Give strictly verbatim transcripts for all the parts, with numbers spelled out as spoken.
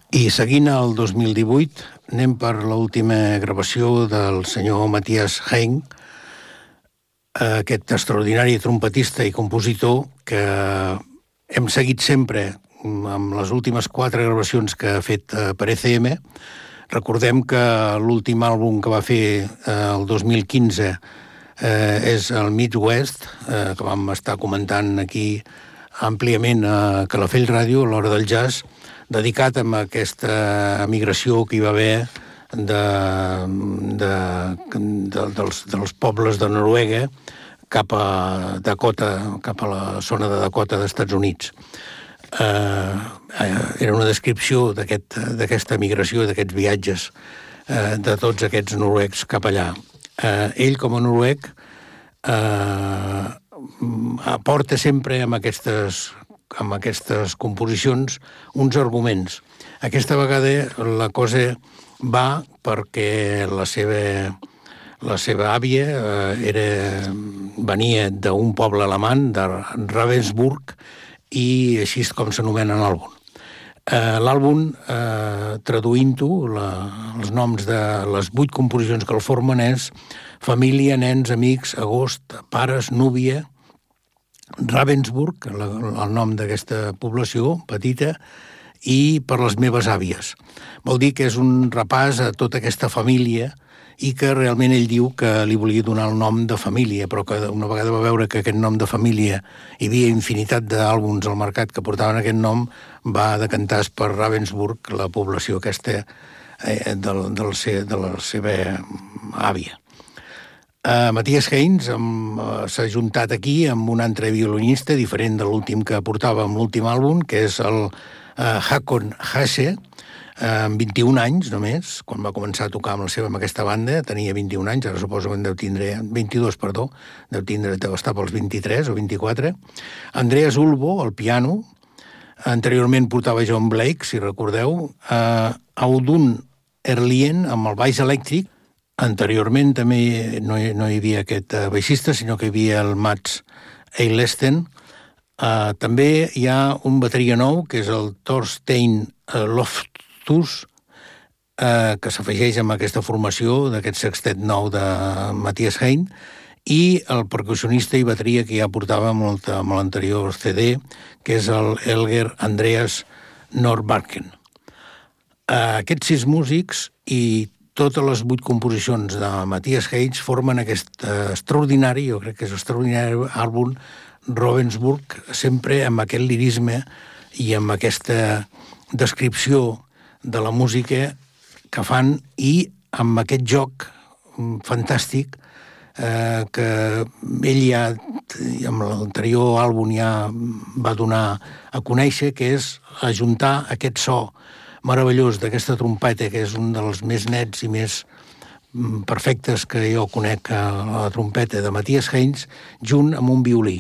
I seguint el dos mil divuit, anem per l'última gravació del senyor Matthias Heyn, aquest extraordinari trompetista i compositor que hem seguit sempre amb les últimes quatre gravacions que ha fet per E C M. Recordem que l'últim àlbum que va fer el dos mil quinze eh, és el Midwest, eh, que vam estar comentant aquí àmpliament a Calafell Ràdio, a l'Hora del Jazz, dedicat a aquesta emigració que hi va haver de, de, de, dels, dels pobles de Noruega cap a Dakota, cap a la zona de Dakota d'Estats Units. Eh, era una descripció d'aquesta aquest, emigració, d'aquests viatges eh, de tots aquests noruecs cap allà. Eh, ell, com a noruec, eh, aporta sempre amb aquestes amb aquestes composicions uns arguments. Aquesta vegada la cosa va perquè la seva, la seva àvia eh, era, venia d'un poble alemany, de Ravensburg, i així és com s'anomena l'àlbum. Eh, l'àlbum, eh, traduint-ho, els noms de les vuit composicions que el formen és Família, nens, amics, agost, pares, núvia, Ravensburg, el nom d'aquesta població petita, i per les meves àvies. Vol dir que és un repàs a tota aquesta família i que realment ell diu que li volia donar el nom de família, però que una vegada va veure que aquest nom de família hi havia infinitat d'àlbums al mercat que portaven aquest nom, va decantar-se per Ravensburg, la població aquesta eh, del, del, de la seva àvia. Uh, Matthias Heyn uh, s'ha juntat aquí amb un altre violinista diferent de l'últim que portava amb l'últim àlbum, que és el uh, Hakon Hasse, uh, amb vint-i-un anys només, quan va començar a tocar amb la seva, amb aquesta banda, tenia vint-i-un anys, ara suposo que en deu tindre, vint-i-dos, perdó, deu tindre, deu estar pels vint-i-tres o vint-i-quatre. Andreas Ulbo, al piano, anteriorment portava John Blake, si recordeu, uh, Audun Erlien, amb el baix elèctric. Anteriorment també no hi, no hi havia aquest uh, baixista, sinó que hi havia el Mats Eilesten. Uh, també hi ha un bateria nou, que és el Thorstein uh, Loftus, uh, que s'afegeix amb aquesta formació d'aquest sextet nou de Matthias Heyn, i el percussionista i bateria que ja portava amb l'anterior C D, que és el Elger Andreas Nordbakken. Uh, aquests sis músics i totes les vuit composicions de Matthias Heyn formen aquest extraordinari, jo crec que és extraordinari àlbum Ravensburg, sempre amb aquest lirisme i amb aquesta descripció de la música que fan i amb aquest joc fantàstic eh, que ell ja, amb l'anterior àlbum ja va donar a conèixer, que és ajuntar aquest so meravellós d'aquesta trompeta, que és un dels més nets i més perfectes que jo conec a la trompeta de Matthias Heyn, junt amb un violí.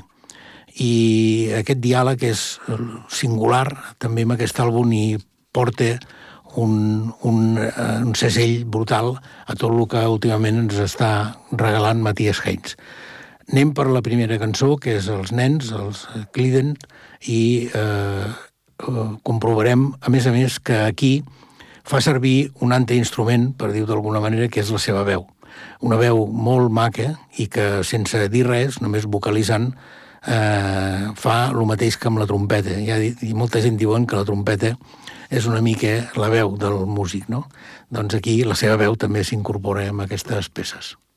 I aquest diàleg és singular també amb aquest àlbum i porta un, un, un segell brutal a tot el que últimament ens està regalant Matthias Heyn. Anem per la primera cançó, que és Els nens, els Cliden, i eh, comprovarem, a més a més, que aquí fa servir un altre instrument, per dir-ho d'alguna manera, que és la seva veu. Una veu molt maca i que, sense dir res, només vocalitzant, eh, fa el mateix que amb la trompeta. Ja, i molta gent diuen que la trompeta és una mica la veu del músic, no? Doncs aquí la seva veu també s'incorpora en aquestes peces.